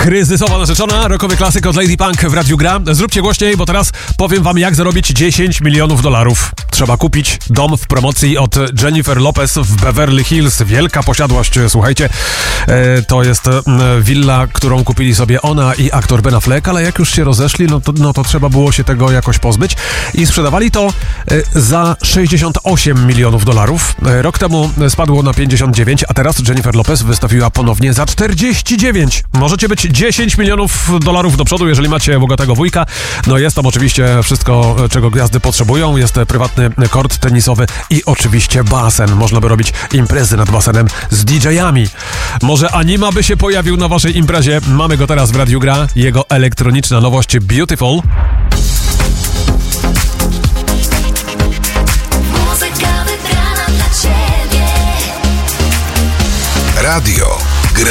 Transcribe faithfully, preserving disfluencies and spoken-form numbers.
Kryzysowa narzeczona, rockowy klasyk od Lady Punk w Radiu Gra. Zróbcie głośniej, bo teraz powiem wam, jak zarobić dziesięć milionów dolarów. Trzeba kupić dom w promocji od Jennifer Lopez w Beverly Hills. Wielka posiadłość, słuchajcie. E, to jest e, willa, którą kupili sobie ona i aktor Ben Affleck, ale jak już się rozeszli, no to, no to trzeba było się tego jakoś pozbyć. I sprzedawali to e, za sześćdziesiąt osiem milionów dolarów. E, rok temu spadło na pięćdziesiąt dziewięć, a teraz Jennifer Lopez wystawiła ponownie za czterdzieści dziewięć. Możecie być dziesięć milionów dolarów do przodu, jeżeli macie bogatego wujka. No jest tam oczywiście wszystko, czego gwiazdy potrzebują. Jest prywatny kort tenisowy i oczywiście basen. Można by robić imprezy nad basenem z didżejami. Może Anima by się pojawił na waszej imprezie. Mamy go teraz w Radiu Gra. Jego elektroniczna nowość Beautiful. Muzyka wybrana dla ciebie. Radio